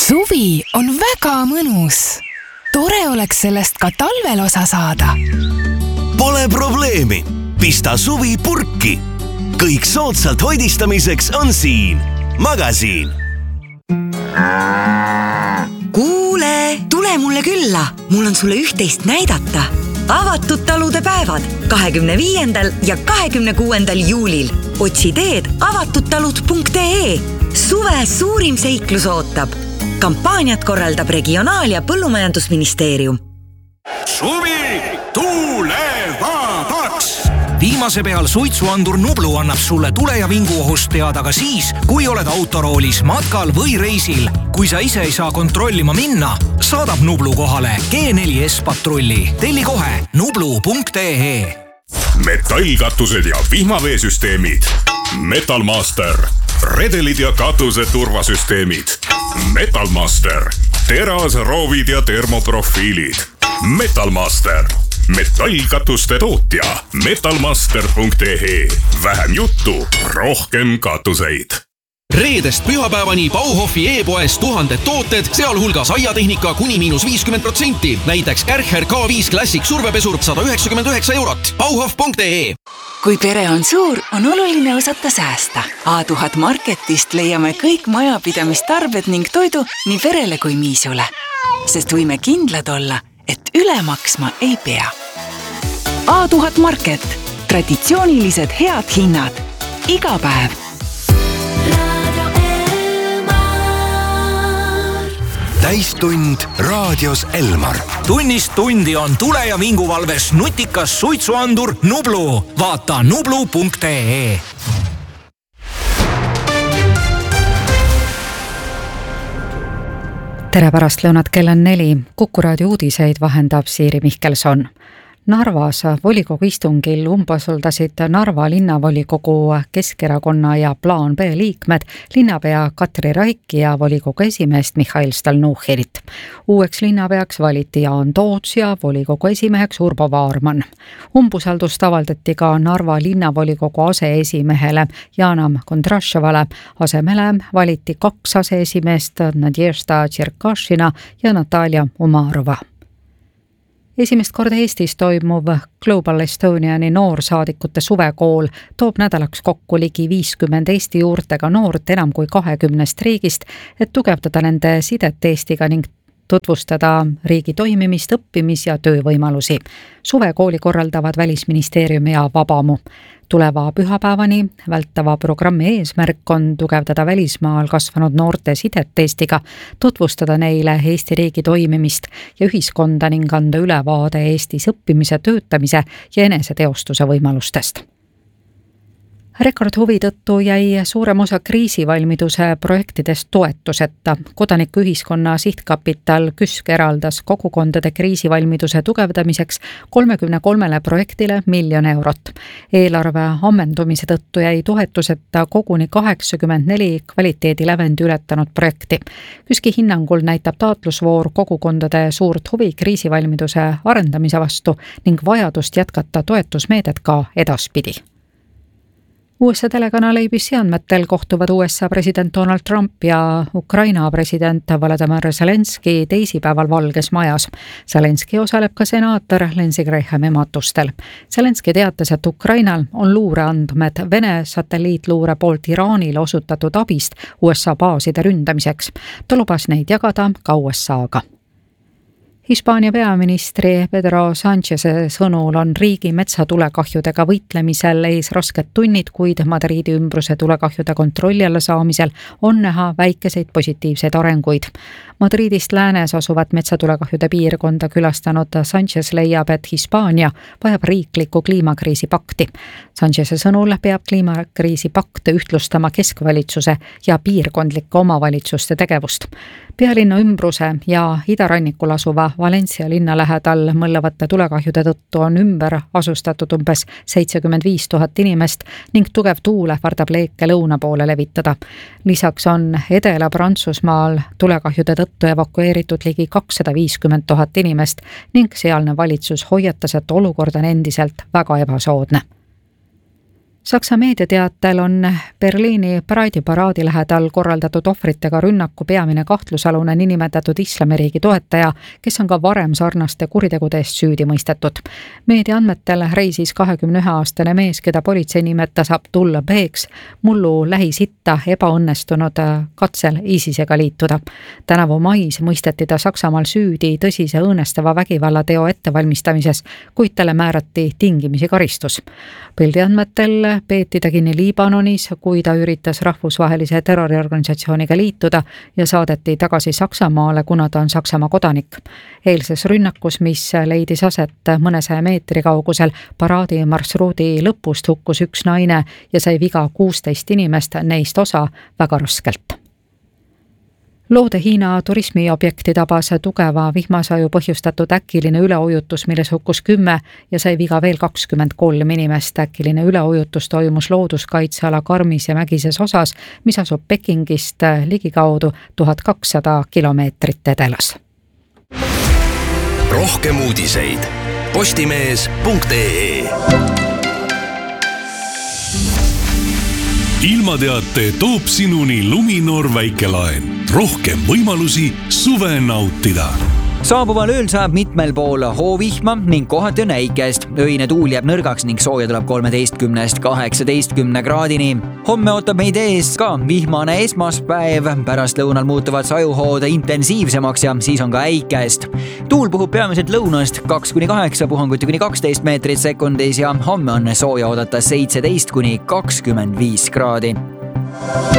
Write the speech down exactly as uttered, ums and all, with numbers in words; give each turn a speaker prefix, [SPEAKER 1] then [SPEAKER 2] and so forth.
[SPEAKER 1] Suvi on väga mõnus. Tore oleks sellest ka talvel osa saada.
[SPEAKER 2] Pole probleemi. Pista suvi purki. Kõik soodsalt hoidistamiseks on siin. Magasiin.
[SPEAKER 3] Kuule, tule mulle külla. Mul on sulle üht-teist näidata. Avatud talude päevad kahekümne viiendal ja kahekümne kuuendal juulil. Otsi teed avatudtalud punkt ee. Suve suurim seiklus ootab. Kampaaniat korraldab Regionaal- ja Põllumajandusministeerium.
[SPEAKER 4] Suvi tulevabaks! Viimase peal suitsuandur Nublu annab sulle tule- ja vinguohust teada ka siis, kui oled autoroolis, matkal või reisil. Kui sa ise ei saa kontrollima minna, saadab Nublu kohale G neli S patrulli. Telli kohe nublu punkt ee.
[SPEAKER 5] Metallkatused ja vihmaveesüsteemid. Metalmaster. Redelid ja katuse turvasüsteemid. Metalmaster. Teras, roovid ja termoprofiilid. Metalmaster. Metallkatuste tootja. metalmaster punkt ee. Vähem juttu, rohkem katuseid.
[SPEAKER 6] Reedest pühapäevani Bauhofi e-poes tuhanded tooted, sealhulgas aiatehnika kuni miinus viiskümmend protsenti. Näiteks Kärcher K viis Classic survepesurb sada üheksakümmend üheksa eurot. Bauhof punkt ee.
[SPEAKER 7] Kui pere on suur, on oluline osata säästa. A tuhat Marketist leiame kõik majapidamistarbed ning toidu nii perele kui miisule. Sest võime kindlad olla, et üle maksma ei pea. A tuhat Market. Traditsioonilised head hinnad. Iga päev.
[SPEAKER 2] Täistund raadios Elmar.
[SPEAKER 4] Tunnist tundi on tule- ja vinguvalves nutikas suitsuandur Nublu. Vaata nublu punkt ee.
[SPEAKER 8] Tere pärastlõunat, kell on neli. Kuku raadio uudiseid vahendab Siiri Mihkelson. Narvas volikogu istungil umbusaldasid Narva linnavolikogu Keskerakonna ja Plaan B liikmed linnapea Katri Raiki ja volikogu esimeest Mihhail Stalnuhhinit. Uueks linnapeaks valiti Jaan Toots ja volikogu esimeheks Urbo Vaarman. Umbusaldust avaldati ka Narva linnavolikogu aseesimehele Janam Kondrašovale. Asemele valiti kaks aseesimeest Nadježda Tšerkašina ja Natalja Umarova. Esimest korda Eestis toimuv Global Estoniani noorsaadikute suvekool toob nädalaks kokku ligi viiskümmend Eesti juurtega noort enam kui kahekümnest riigist, et tugevdada nende sidet Eestiga ning tutvustada riigi toimimist, õppimis- ja töövõimalusi. Suvekooli korraldavad Välisministeerium ja Vabamu. Tuleva pühapäevani vältava programmi eesmärk on tugevdada välismaal kasvanud noorte sidet Eestiga, tutvustada neile Eesti riigi toimimist ja ühiskonda ning anda ülevaade Eestis õppimise, töötamise ja eneseteostuse võimalustest. Rekordhuvi tõttu jäi suurem osa kriisivalmiduse projektidest toetuseta. Kodanikuühiskonna sihtkapital KÜSK eraldas kogukondade kriisivalmiduse tugevdamiseks kolmekümne kolmele projektile miljon eurot. Eelarve ammendumise tõttu jäi toetuseta koguni kaheksakümmend neli kvaliteedilävendi ületanud projekti. KÜSK-i hinnangul näitab taotlusvoor kogukondade suurt huvi kriisivalmiduse arendamise vastu ning vajadust jätkata toetusmeedet ka edaspidi. U S A telekanal A B C andmetel kohtuvad U S A president Donald Trump ja Ukraina president Volodymyr Zelenski teisipäeval Valges Majas. Zelenski osaleb ka senaator Lindsey Grahami matustel. Zelenski teatas, et Ukrainal on luureandmed Vene satelliitluure poolt Iraanile osutatud abist U S A baaside ründamiseks. Ta lubas neid jagada ka U S A-ga. Hispaania peaministri Pedro Sáncheze sõnul on riigi metsatulekahjudega võitlemisel ees rasked tunnid, kuid Madridi ümbruse tulekahjude kontrolli alla saamisel on näha väikeseid positiivseid arenguid. Madridist läänes asuvat metsatulekahjude piirkonda külastanud Sánchez leiab, et Hispaania vajab riiklikku kliimakriisi pakti. Sáncheze sõnul peab kliimakriisi pakt ühtlustama keskvalitsuse ja piirkondlike omavalitsuste tegevust. Pealinna ümbruse ja idarannikul asuva Valencia linna lähedal mõllavate tulekahjude tõttu on ümber asustatud umbes seitsekümmend viis tuhat inimest ning tugev tuul ähvardab leeke lõuna poole levitada. Lisaks on Edela Prantsusmaal tulekahjude tõttu evakueeritud ligi kakssada viiskümmend tuhat inimest ning sealne valitsus hoiatas, et olukord on endiselt väga ebasoodne. Saksa meediateatel on Berliini Pridi paraadi lähedal korraldatud ohvritega rünnaku peamine kahtlusalune niinimetatud islamiriigi toetaja, kes on ka varem sarnaste kuritegude eest süüdi mõistetud. Meedia andmetel reisis kahekümne ühe aastane mees, keda politsei nimetas Abdullah Beks, mullu lähisitta ebaõnnestunud katsel ISISega liituda. Tänavu mais mõisteti ta Saksamaal süüdi tõsise õõnestava vägivallateo ettevalmistamises, kuid talle määrati tingimisi karistus. Pildi andmetel peeti ta kinni Liibanonis, kui ta üritas rahvusvahelise terroriorganisatsiooniga liituda ja saadeti tagasi Saksamaale, kuna ta on Saksamaa kodanik. Eilses rünnakus, mis leidis aset mõnesaja meetri kaugusel paraadi marsruudi lõpust, hukkus üks naine ja sai viga kuusteist inimest, neist osa väga raskelt. Loode Hiina turismiobjekti tabas tugeva vihmasaju põhjustatud äkiline üleujutus, milles hukkus kümme ja sai viga veel kakskümmend kolm inimest. Äkiline üleujutus toimus looduskaitseala Karmis ja Mägises osas, mis asub Pekingist ligikaudu tuhat kakssada kilomeetrit edelas.
[SPEAKER 2] Rohkem uudiseid postimees punkt ee. Ilmateate toob sinuni Luminor väikelaen. Rohkem võimalusi suve nautida.
[SPEAKER 9] Saabuval ööl saab mitmel pool hoovihma ning kohati on äikest. Öine tuul jääb nõrgaks ning sooja tuleb kolmeteistkümnest kaheksateistkümne kraadini. Homme ootab meid ees ka vihmane esmaspäev. Pärast lõunal muutuvad sajuhood intensiivsemaks ja siis on ka äikest. Tuul puhub peamiselt lõunast kaks kuni kaheksa puhanguti kuni kaksteist meetrit sekundis ja homme on sooja oodata seitseteist kuni kakskümmend viis kraadi.